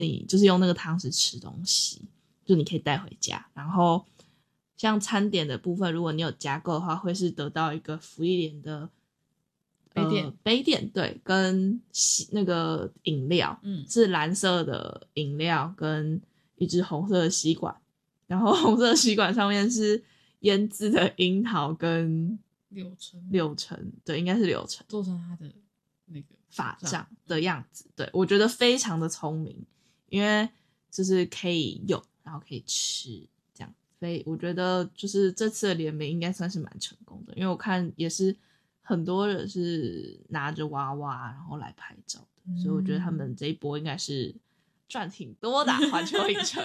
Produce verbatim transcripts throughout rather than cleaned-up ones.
你就是用那个汤匙吃东西，就你可以带回家。然后像餐点的部分，如果你有加购的话，会是得到一个福利莲的杯垫、 呃、杯垫，对，跟那个饮料， 嗯， 是蓝色的饮料跟一支红色的吸管，然后红色的吸管上面是腌制的樱桃跟柳橙， 柳橙，对，应该是柳橙， 做成它的那个法杖的样子。对，我觉得非常的聪明，因为就是可以用，然后可以吃，这样。所以我觉得就是这次的联名应该算是蛮成功的，因为我看也是很多人是拿着娃娃然后来拍照的，嗯、所以我觉得他们这一波应该是赚挺多的、啊，环球影城。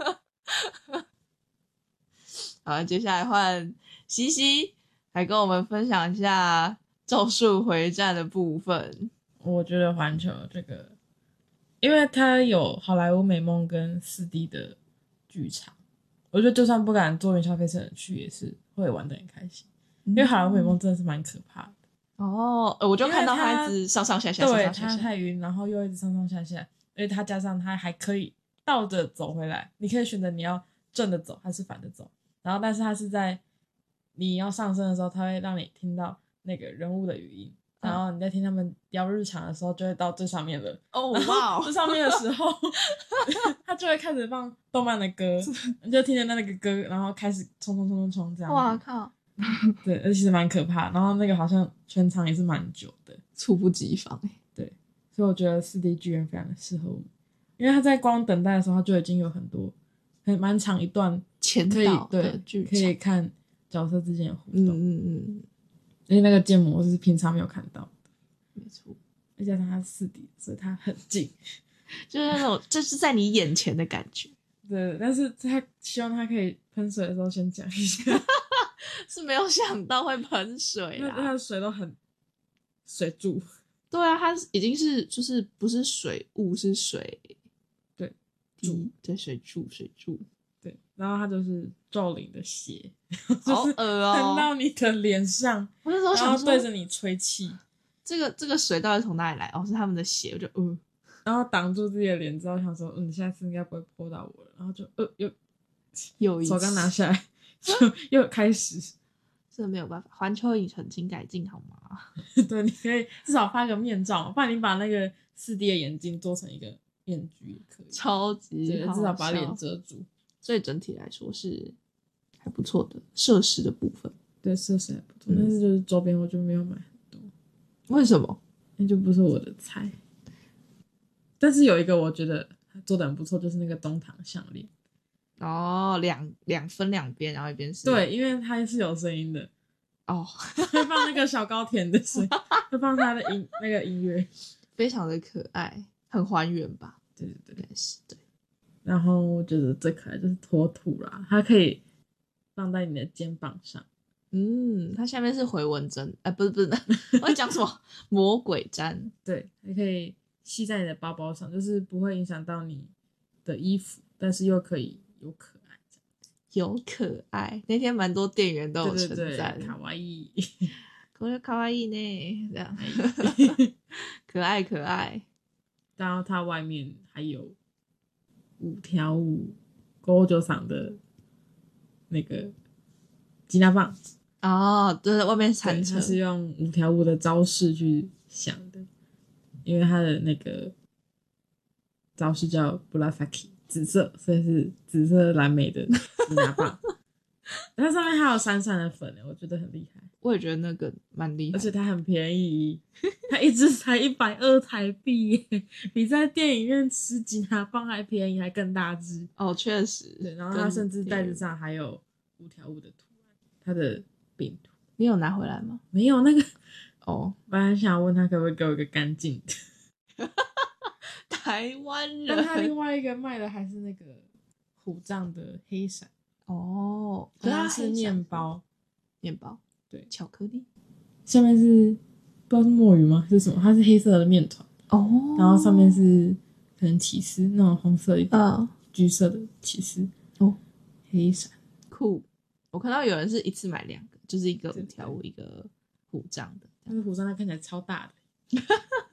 好，接下来换西西来跟我们分享一下《咒术回战》的部分。 我觉得环球这个，因为它有好莱坞美梦跟 四 D 的剧场，我觉得就算不敢坐云霄飞车的去，也是会玩得很开心。嗯、因为好莱坞美梦真的是蛮可怕的。 哦，我就看到他一直上上下下， 对， 上上下下， 他太晕，然后又一直上上下下，而且他加上他还可以倒着走回来，你可以选择你要正的走还是反的走。然后但是他是在你要上升的时候，他会让你听到那个人物的语音，然后你在听他们聊日常的时候就会到最上面了。 哦哇， 最上面的时候他就会开始放动漫的歌，你就听着那个歌，然后开始冲冲冲冲冲这样。 哇靠， 对，而且其实蛮可怕，然后那个好像全场也是蛮久的， 猝不及防。 对，所以我觉得 四 D 剧院非常的适合我们，因为他在光等待的时候他就已经有很多很蛮长一段前导的剧可以看角色之间的互动。 嗯嗯嗯， 因为那个建模是平常没有看到的， 没错， 再加上它是 四 D， 所以它很近， 就是那种就是在你眼前的感觉。 对，但是他希望他可以喷水的时候先讲一下。 是没有想到会喷水啦， 它的水都很水柱。 对啊，它已经是就是不是水雾，是水对柱，对，水柱水柱。 对，然后它就是咒灵的血， 好恶哦， 喷到你的脸上。 我那时候想说， 然后对着你吹气。 这个这个水到底从哪里来？哦，是他们的血，我就呃， 然后挡住自己的脸之后，想说，嗯，下次应该不会泼到我了。然后就呃又又手刚拿下来，就又开始。 这没有办法，环球影城请改进好吗？ 对，你可以至少发个面罩，不然你把那个 四 D 的眼镜做成一个面具也可以， 超级好笑， 至少把脸遮住。 所以整体来说是还不错的设施的部分， 对，设施还不错，嗯、但是就是周边我就没有买很多。 为什么？ 那就不是我的菜。但是有一个我觉得做的很不错，就是那个东堂项链。 哦，两两分两边，然后一边是对，因为它是有声音的哦， 会放那个小高田的声音，会放他的音那个音乐， 非常的可爱，很还原吧？ 对对对， 是对。 然后我觉得最可爱就是脱土啦，它可以放在你的肩膀上。 嗯，它下面是回纹针，哎、呃，不是不是，我在讲什么？魔鬼毡。 对，还可以系在你的包包上，就是不会影响到你的衣服，但是又可以有可爱这样。 有可爱，那天蛮多店员都有称赞， 卡哇伊， 我觉得卡哇伊呢，这样可爱可爱。 然后它外面还有五条悟勾九赏的那个吉拿棒哦，对，外面缠成， 它是用五条悟的招式去想的，因为它的那个招式叫布拉萨基，紫色，所以是紫色蓝莓的吉拿棒。它上面还有闪闪的粉，我觉得很厉害。 我也觉得那个蛮厉害， 而且它很便宜，它一支才一百二台币耶，比在电影院吃吉拿棒还便宜，还更大支。 哦，确实。 对，然后它甚至袋子上还有五条悟的图案，它的饼图。 你有拿回来吗？ 没有那个。 哦， 本来想问他可不可以给我一个干净的。 台湾人。 但他另外一个卖的还是那个虎杖的黑闪。 哦， 它是面包， 面包， 对， 巧克力， 下面是不知道是墨鱼吗？是什么？它是黑色的面团哦， 然后上面是可能起司那种红色一点、 嗯、 橘色的起司哦， 黑闪酷。我看到有人是一次买两个，就是一个五条悟，一个虎杖的， 但是虎杖它看起来超大的，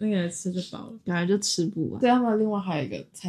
那个吃就饱了。 感觉就吃不完。 对，他们另外还有一个菜